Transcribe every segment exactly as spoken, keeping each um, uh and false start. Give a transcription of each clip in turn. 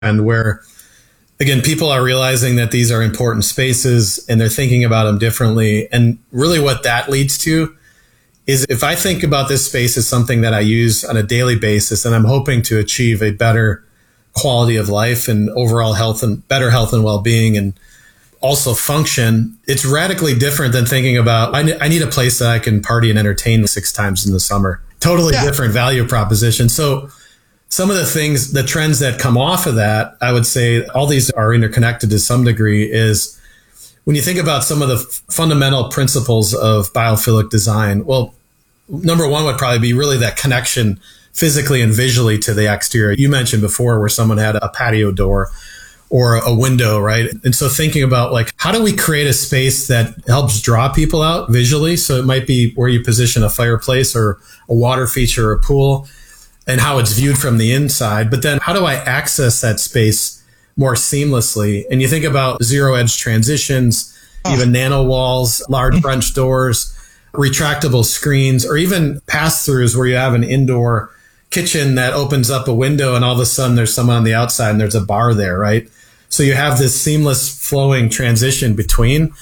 and where, again, people are realizing that these are important spaces and they're thinking about them differently. And really what that leads to is if I think about this space as something that I use on a daily basis and I'm hoping to achieve a better quality of life and overall health and better health and well-being and also function, it's radically different than thinking about, I, I need a place that I can party and entertain six times in the summer. Totally yeah. different value proposition. So some of the things, the trends that come off of that, I would say all these are interconnected to some degree, is when you think about some of the f- fundamental principles of biophilic design, well, number one would probably be really that connection physically and visually to the exterior. You mentioned before where someone had a patio door or a window, right? And so thinking about like, how do we create a space that helps draw people out visually? So it might be where you position a fireplace or a water feature or a pool and how it's viewed from the inside. But then how do I access that space more seamlessly? And you think about zero edge transitions, oh. even nano walls, large French doors, retractable screens, or even pass-throughs where you have an indoor kitchen that opens up a window and all of a sudden there's someone on the outside and there's a bar there, right? So you have this seamless flowing transition between.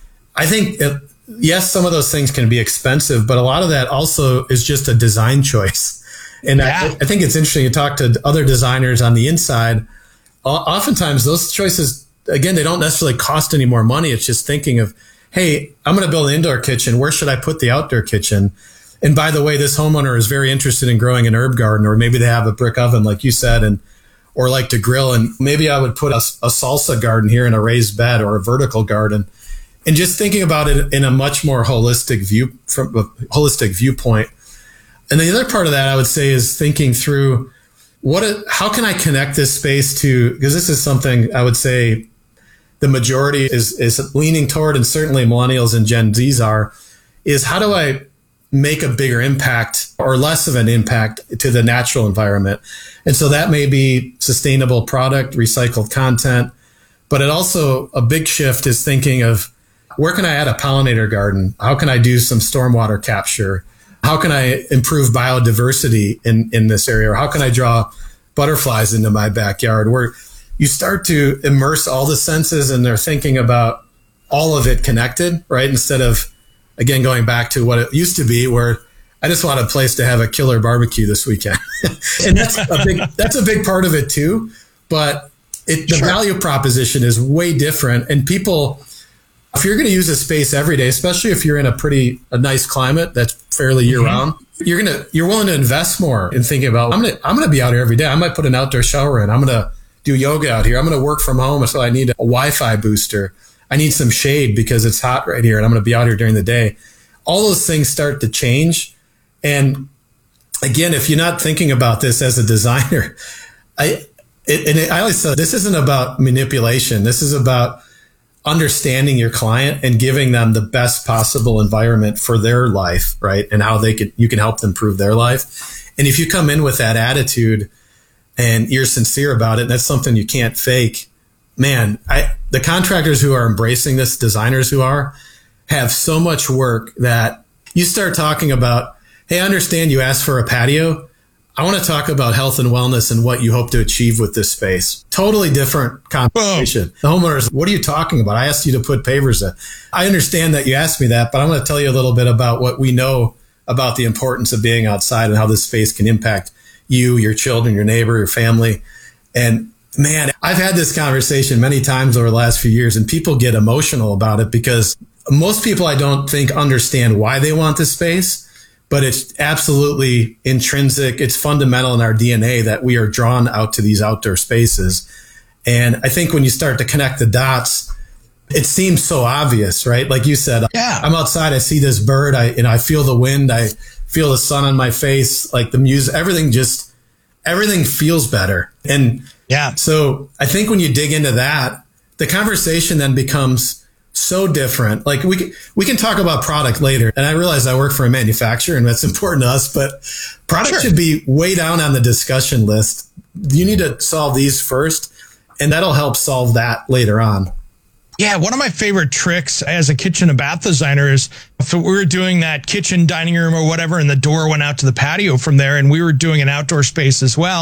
I think, it, yes, some of those things can be expensive, but a lot of that also is just a design choice. And yeah. I, I think it's interesting to talk to other designers on the inside. Oftentimes those choices, again, they don't necessarily cost any more money. It's just thinking of, hey, I'm going to build an indoor kitchen. Where should I put the outdoor kitchen? And by the way, this homeowner is very interested in growing an herb garden, or maybe they have a brick oven, like you said, and or like to grill. And maybe I would put a, a salsa garden here in a raised bed or a vertical garden. And just thinking about it in a much more holistic view, from a holistic viewpoint. And the other part of that I would say is thinking through what, how can I connect this space to, because this is something I would say the majority is, is leaning toward, and certainly millennials and Gen Zs are, is how do I make a bigger impact or less of an impact to the natural environment? And so that may be sustainable product, recycled content, but it also, a big shift is thinking of where can I add a pollinator garden? How can I do some stormwater capture? How can I improve biodiversity in, in this area? Or how can I draw butterflies into my backyard? Where you start to immerse all the senses and they're thinking about all of it connected, right? Instead of, again, going back to what it used to be, where I just want a place to have a killer barbecue this weekend. And that's a big, that's a big part of it too. But it, the sure. value proposition is way different. And people, if you're going to use a space every day, especially if you're in a pretty, a nice climate that's fairly year mm-hmm. round, you're going to, you're willing to invest more in thinking about, I'm going to, I'm going to be out here every day. I might put an outdoor shower in. I'm going to do yoga out here. I'm going to work from home. So I need a Wi-Fi booster. I need some shade because it's hot right here and I'm going to be out here during the day. All those things start to change. And again, if you're not thinking about this as a designer, I, it, and it, I always say this isn't about manipulation. This is about understanding your client and giving them the best possible environment for their life, right? And how they can, you can help them improve their life. And if you come in with that attitude and you're sincere about it, and that's something you can't fake, man, I, the contractors who are embracing this, designers who are, have so much work that you start talking about, hey, I understand you asked for a patio. I want to talk about health and wellness and what you hope to achieve with this space. Totally different conversation. The homeowners, what are you talking about? I asked you to put pavers in. I understand that you asked me that, but I'm going to tell you a little bit about what we know about the importance of being outside and how this space can impact you, your children, your neighbor, your family. And man, I've had this conversation many times over the last few years, and people get emotional about it because most people, I don't think, understand why they want this space. But it's absolutely intrinsic. It's fundamental in our D N A that we are drawn out to these outdoor spaces. And I think when you start to connect the dots, it seems so obvious, right? Like you said, yeah. I'm outside, I see this bird, I, and I feel the wind, I feel the sun on my face, like the music, everything just, everything feels better. And yeah, so I think when you dig into that, the conversation then becomes so different. Like we can, we can talk about product later. And I realize I work for a manufacturer and that's important to us, but product sure. should be way down on the discussion list. You need to solve these first, and that'll help solve that later on. Yeah. One of my favorite tricks as a kitchen and bath designer is if we were doing that kitchen, dining room or whatever, and the door went out to the patio from there, and we were doing an outdoor space as well,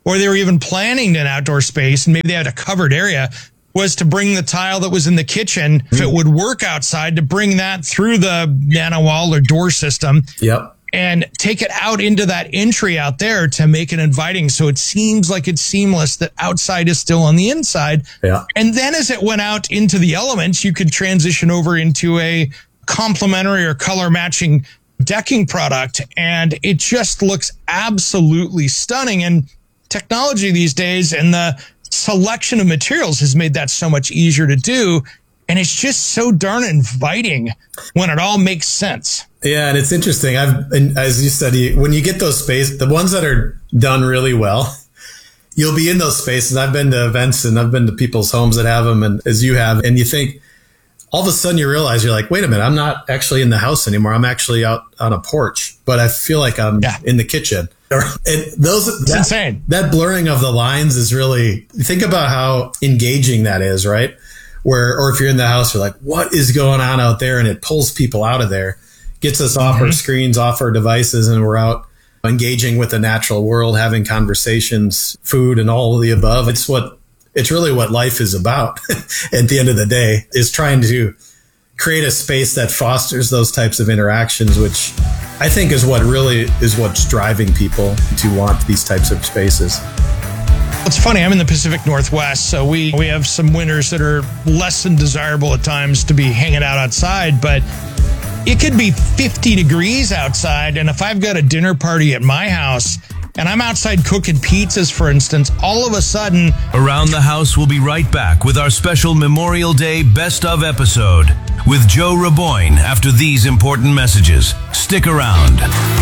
or they were even planning an outdoor space and maybe they had a covered area, was to bring the tile that was in the kitchen, mm-hmm. if it would work outside, to bring that through the nano wall or door system. Yep. And take it out into that entry out there to make it inviting. So it seems like it's seamless that outside is still on the inside. Yeah. And then as it went out into the elements, you could transition over into a complementary or color matching decking product. And it just looks absolutely stunning. And technology these days and the selection of materials has made that so much easier to do. And it's just so darn inviting when it all makes sense. Yeah, and it's interesting. I've, and as you said, you, when you get those spaces, the ones that are done really well, you'll be in those spaces. I've been to events and I've been to people's homes that have them, and as you have, and you think, all of a sudden you realize you're like, wait a minute, I'm not actually in the house anymore. I'm actually out on a porch, but I feel like I'm yeah. in the kitchen. And those, it's that, insane. That blurring of the lines is really, think about how engaging that is, right? Where, or if you're in the house, you're like, what is going on out there? And it pulls people out of there. Gets us off mm-hmm. our screens, off our devices, and we're out engaging with the natural world, having conversations, food, and all of the above. It's what, it's really what life is about at the end of the day, is trying to create a space that fosters those types of interactions, which I think is what really is what's driving people to want these types of spaces. It's funny, I'm in the Pacific Northwest, so we, we have some winters that are less than desirable at times to be hanging out outside, but it could be fifty degrees outside, and if I've got a dinner party at my house and I'm outside cooking pizzas, for instance, all of a sudden... Around the House will be right back with our special Memorial Day Best Of episode with Joe Raboyne after these important messages. Stick around.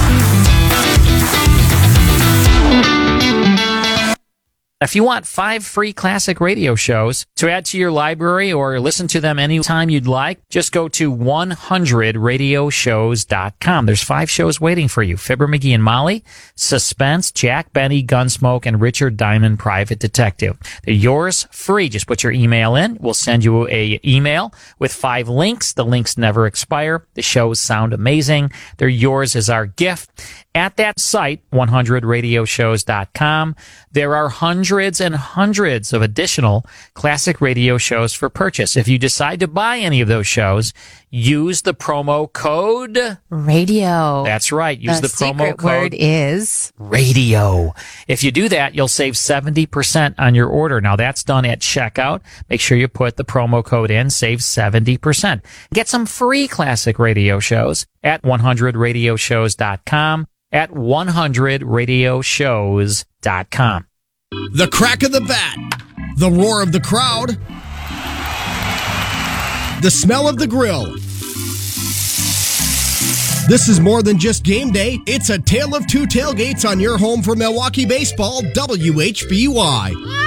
If you want five free classic radio shows to add to your library or listen to them anytime you'd like, just go to one hundred radio shows dot com. There's five shows waiting for you. Fibber McGee and Molly, Suspense, Jack Benny, Gunsmoke, and Richard Diamond, Private Detective. They're yours free. Just put your email in. We'll send you a email with five links. The links never expire. The shows sound amazing. They're yours as our gift. At that site, one hundred radio shows dot com, there are hundreds and hundreds of additional classic radio shows for purchase. If you decide to buy any of those shows, use the promo code radio. That's right. Use the, the promo secret code word is radio. If you do that, you'll save seventy percent on your order. Now that's done at checkout. Make sure you put the promo code in, save seventy percent. Get some free classic radio shows at one hundred radio shows dot com. At one hundred radio shows dot com. The crack of the bat, the roar of the crowd, the smell of the grill. This is more than just game day. It's a tale of two tailgates on your home for Milwaukee baseball, W H B Y.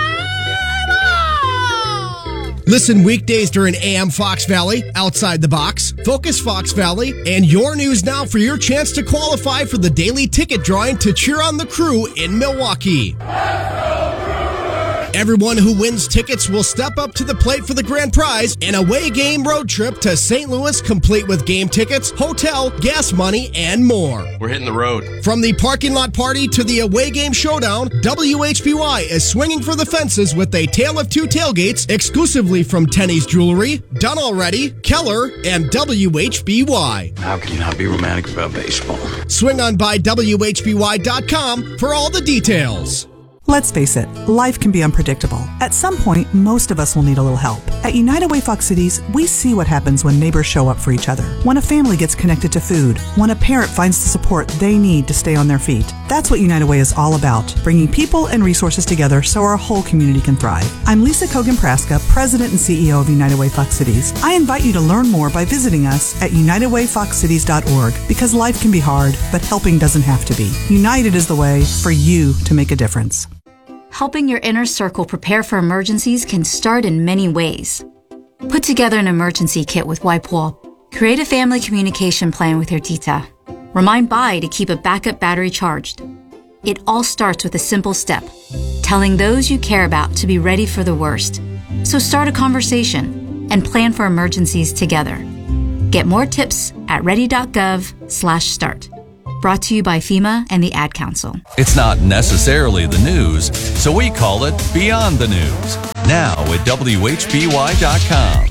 Listen weekdays during A M Fox Valley, Outside the Box, Focus Fox Valley, and Your News Now for your chance to qualify for the daily ticket drawing to cheer on the Crew in Milwaukee. Everyone who wins tickets will step up to the plate for the grand prize, an away game road trip to Saint Louis, complete with game tickets, hotel, gas money, and more. We're hitting the road. From the parking lot party to the away game showdown, W H B Y is swinging for the fences with a tale of two tailgates exclusively from Tenney's Jewelry, Done Already, Keller, and W H B Y. How can you not be romantic about baseball? Swing on by W H B Y dot com for all the details. Let's face it, life can be unpredictable. At some point, most of us will need a little help. At United Way Fox Cities, we see what happens when neighbors show up for each other, when a family gets connected to food, when a parent finds the support they need to stay on their feet. That's what United Way is all about, bringing people and resources together so our whole community can thrive. I'm Lisa Kogan-Praska, President and C E O of United Way Fox Cities. I invite you to learn more by visiting us at united way fox cities dot org, because life can be hard, but helping doesn't have to be. United is the way for you to make a difference. Helping your inner circle prepare for emergencies can start in many ways. Put together an emergency kit with WipeWall. Create a family communication plan with your tita. Remind Bai to keep a backup battery charged. It all starts with a simple step, telling those you care about to be ready for the worst. So start a conversation and plan for emergencies together. Get more tips at ready dot gov slash start. Brought to you by FEMA and the Ad Council. It's not necessarily the news, so we call it Beyond the News. Now at W H B Y dot com.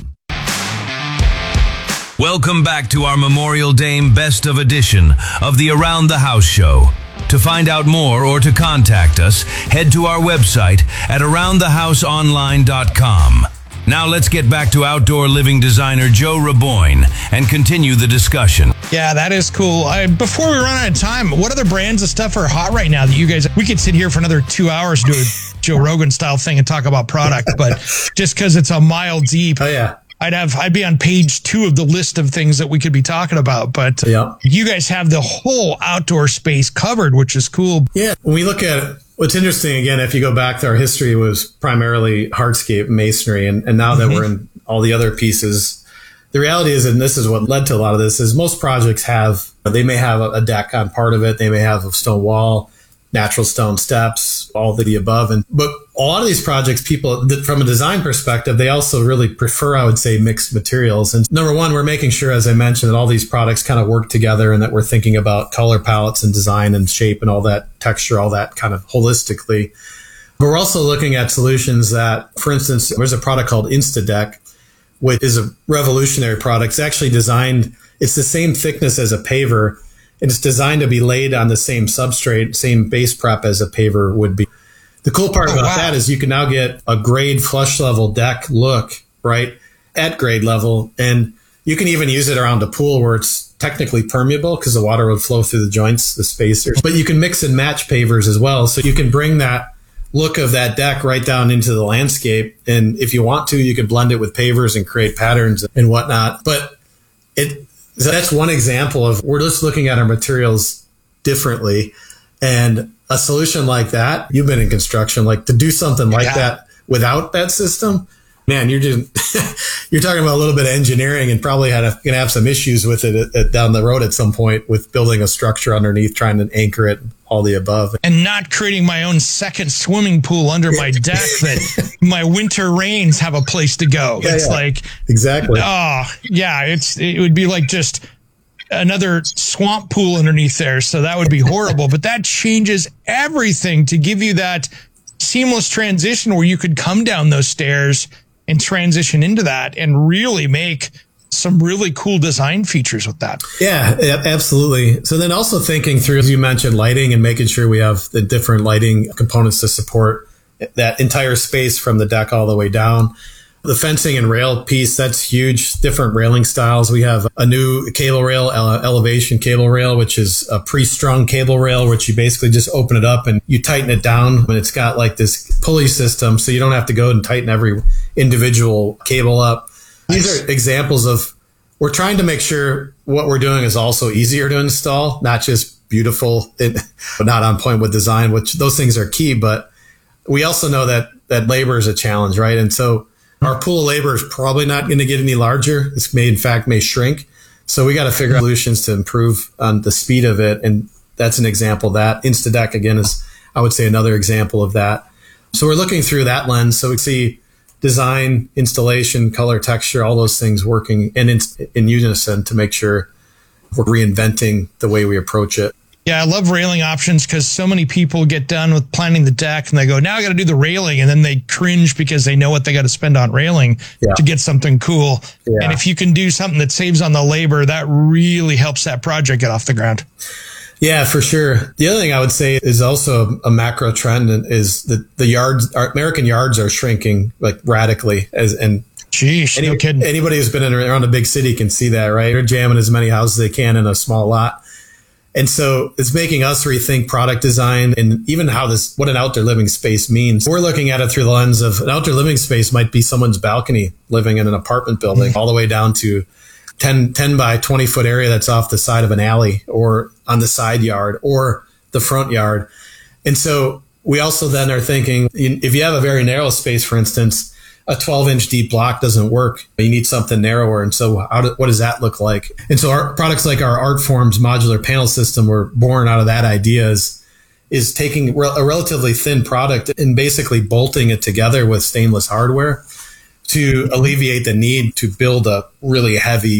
Welcome back to our Memorial Day Best of edition of the Around the House Show. To find out more or to contact us, head to our website at around the house online dot com. Now let's get back to outdoor living designer Joe Raboyne and continue the discussion. Yeah, that is cool. I, before we run out of time, what other brands of stuff are hot right now that you guys, we could sit here for another two hours, do a Joe Rogan style thing and talk about product, but just because it's a mile deep. Oh, yeah. I'd have, I'd be on page two of the list of things that we could be talking about, but yeah. You guys have the whole outdoor space covered, which is cool. Yeah. When we look at it, what's interesting, again, if you go back to our history, was primarily hardscape masonry. And, and now that mm-hmm. we're in all the other pieces, the reality is, and this is what led to a lot of this, is most projects have, they may have a deck on part of it. They may have a stone wall, natural stone steps, all of the above. And, but a lot of these projects, people, from a design perspective, they also really prefer, I would say, mixed materials. And number one, we're making sure, as I mentioned, that all these products kind of work together and that we're thinking about color palettes and design and shape and all that texture, all that kind of holistically. But we're also looking at solutions that, for instance, there's a product called InstaDeck, which is a revolutionary product. It's actually designed, it's the same thickness as a paver, and it's designed to be laid on the same substrate, same base prep as a paver would be. The cool part oh, about wow. that is you can now get a grade flush level deck look, right, at grade level. And you can even use it around a pool where it's technically permeable because the water would flow through the joints, the spacers. But you can mix and match pavers as well. So you can bring that look of that deck right down into the landscape. And if you want to, you can blend it with pavers and create patterns and whatnot. But it so that's one example of we're just looking at our materials differently. And a solution like that, you've been in construction, like to do something like yeah. that without that system, man, you're just, you're talking about a little bit of engineering and probably had a, gonna have some issues with it at, at, down the road at some point with building a structure underneath, trying to anchor it, all the above. And not creating my own second swimming pool under my deck that my winter rains have a place to go. Yeah, it's yeah. like, exactly. Oh yeah. It's, it would be like just another swamp pool underneath there. So that would be horrible, but that changes everything to give you that seamless transition where you could come down those stairs and transition into that and really make some really cool design features with that. Yeah, absolutely. So then also thinking through, as you mentioned, lighting and making sure we have the different lighting components to support that entire space from the deck all the way down. The fencing and rail piece, that's huge. Different railing styles. We have a new cable rail, uh, elevation cable rail, which is a pre-strung cable rail, which you basically just open it up and you tighten it down. And it's got like this pulley system, so you don't have to go and tighten every individual cable up. These are examples of, we're trying to make sure what we're doing is also easier to install, not just beautiful, and not on point with design, which those things are key. But we also know that that labor is a challenge, right? And so our pool of labor is probably not going to get any larger. This may, in fact, may shrink. So we got to figure out solutions to improve on the speed of it. And that's an example of that. InstaDeck, again, is, I would say, another example of that. So we're looking through that lens. So we see design, installation, color, texture, all those things working in, in, in unison to make sure we're reinventing the way we approach it. Yeah, I love railing options because so many people get done with planning the deck and they go, now I got to do the railing. And then they cringe because they know what they got to spend on railing yeah. to get something cool. Yeah. And if you can do something that saves on the labor, that really helps that project get off the ground. Yeah, for sure. The other thing I would say is also a macro trend is that the yards, our American yards are shrinking like radically as, and Jeez, any, no kidding. Anybody who's been in, around a big city can see that, right? They're jamming as many houses as they can in a small lot. And so it's making us rethink product design and even how this, what an outdoor living space means. We're looking at it through the lens of an outdoor living space might be someone's balcony living in an apartment building mm-hmm. all the way down to ten, ten by twenty foot area that's off the side of an alley or on the side yard or the front yard. And so we also then are thinking, if you have a very narrow space, for instance, a twelve inch deep block doesn't work. You need something narrower. And so how do, what does that look like? And so our products like our Artforms modular panel system were born out of that idea is, is taking a relatively thin product and basically bolting it together with stainless hardware to alleviate the need to build a really heavy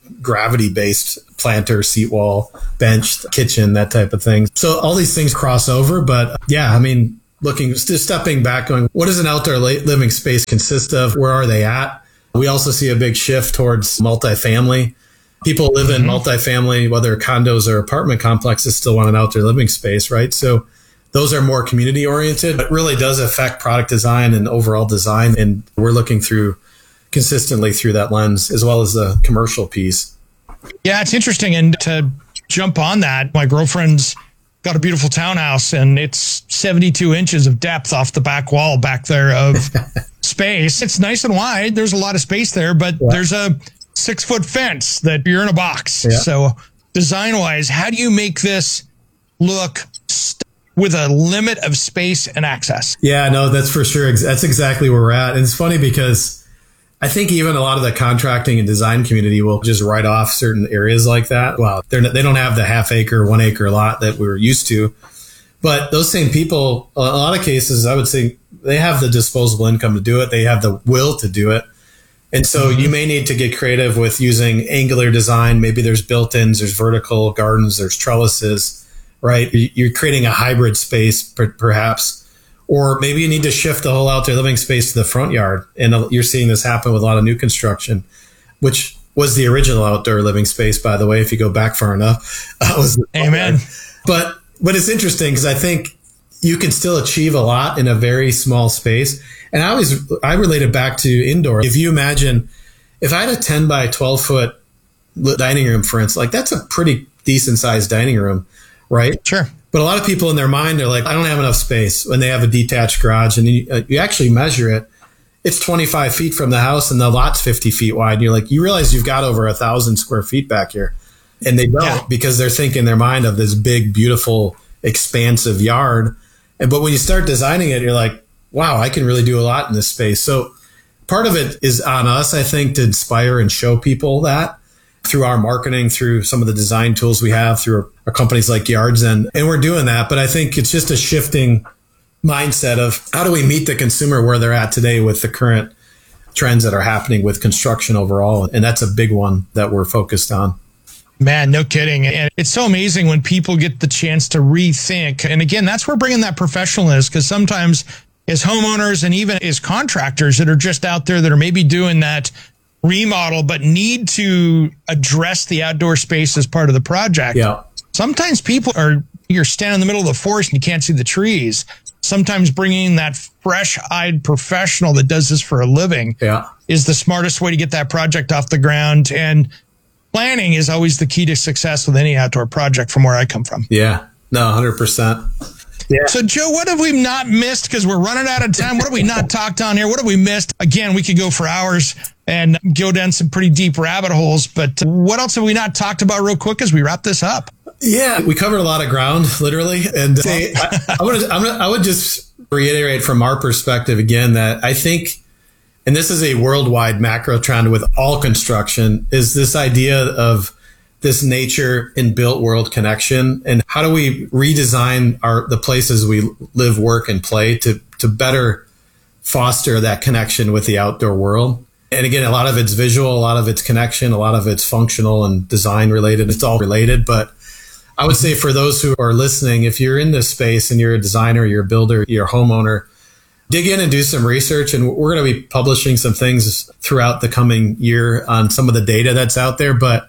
gravity-based planter, seat wall, bench, kitchen, that type of thing. So all these things cross over. But yeah, I mean, looking, just stepping back, going, what does an outdoor living space consist of? Where are they at? We also see a big shift towards multifamily. People live in mm-hmm. multifamily, whether condos or apartment complexes, still want an outdoor living space, right? So those are more community oriented. It really does affect product design and overall design. And we're looking through consistently through that lens, as well as the commercial piece. Yeah, it's interesting. And to jump on that, my girlfriend's got a beautiful townhouse, and it's seventy-two inches of depth off the back wall back there of space. It's nice and wide. There's a lot of space there, but yeah. there's a six foot fence that you're in a box. Yeah. So design wise, how do you make this look st- with a limit of space and access? Yeah, no, that's for sure. That's exactly where we're at. And it's funny because I think even a lot of the contracting and design community will just write off certain areas like that. Well, they're not, they don't have the half acre, one acre lot that we were used to. But those same people, a lot of cases, I would say they have the disposable income to do it. They have the will to do it. And so mm-hmm. you may need to get creative with using angular design. Maybe there's built-ins, there's vertical gardens, there's trellises, right? You're creating a hybrid space per- perhaps. Or maybe you need to shift the whole outdoor living space to the front yard. And you're seeing this happen with a lot of new construction, which was the original outdoor living space, by the way, if you go back far enough. Uh, was Amen. But, but it's interesting because I think you can still achieve a lot in a very small space. And I always, I relate it back to indoor. If you imagine, if I had a ten by twelve foot dining room, for instance, like that's a pretty decent sized dining room, right? Sure. But a lot of people in their mind are like, I don't have enough space when they have a detached garage. And you, uh, you actually measure it. It's twenty-five feet from the house and the lot's fifty feet wide. And you're like, you realize you've got over a thousand square feet back here. And they don't yeah. because they're thinking in their mind of this big, beautiful, expansive yard. And but when you start designing it, you're like, wow, I can really do a lot in this space. So part of it is on us, I think, to inspire and show people that through our marketing, through some of the design tools we have, through our companies like Yardsend. And we're doing that. But I think it's just a shifting mindset of how do we meet the consumer where they're at today with the current trends that are happening with construction overall. And that's a big one that we're focused on. Man, no kidding. And it's so amazing when people get the chance to rethink. And again, that's where bringing that professional is, because sometimes as homeowners and even as contractors that are just out there that are maybe doing that remodel, but need to address the outdoor space as part of the project. Yeah. Sometimes people are, you're standing in the middle of the forest and you can't see the trees. Sometimes bringing that fresh-eyed professional that does this for a living yeah. is the smartest way to get that project off the ground. And planning is always the key to success with any outdoor project from where I come from. Yeah, no, one hundred percent. Yeah. So, Joe, what have we not missed? Because we're running out of time. What have we not talked on here? What have we missed? Again, we could go for hours and go down some pretty deep rabbit holes. But what else have we not talked about real quick as we wrap this up? Yeah, we covered a lot of ground, literally. And say, I, I, would, I'm gonna, I would just reiterate from our perspective again that I think, and this is a worldwide macro trend with all construction, is this idea of this nature and built world connection, and how do we redesign our the places we live, work, and play to to better foster that connection with the outdoor world. And again, a lot of it's visual, a lot of it's connection, a lot of it's functional and design related. It's all related. But I would say for those who are listening, if you're in this space and you're a designer, you're a builder, you're a homeowner, dig in and do some research. And we're going to be publishing some things throughout the coming year on some of the data that's out there. But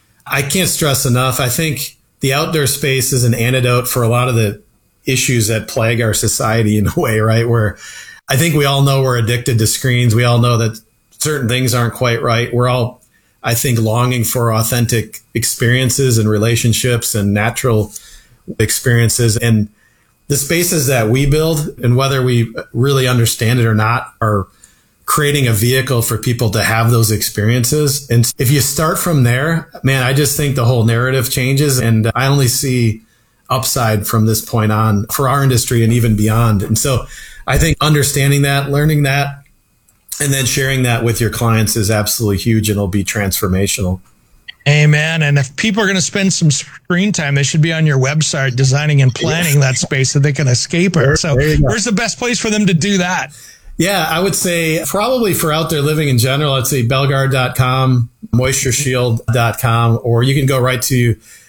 I can't stress enough, I think the outdoor space is an antidote for a lot of the issues that plague our society in a way, right? Where I think we all know we're addicted to screens. We all know that certain things aren't quite right. We're all, I think, longing for authentic experiences and relationships and natural experiences. And the spaces that we build, and whether we really understand it or not, are creating a vehicle for people to have those experiences. And if you start from there, man, I just think the whole narrative changes. And I only see upside from this point on for our industry and even beyond. And so I think understanding that, learning that, and then sharing that with your clients is absolutely huge, and it'll be transformational. Amen. And if people are going to spend some screen time, they should be on your website designing and planning that space so they can escape it. So where's the best place for them to do that? Yeah, I would say probably for outdoor living in general, I'd say Belgard dot com, moisture shield dot com, or you can go right to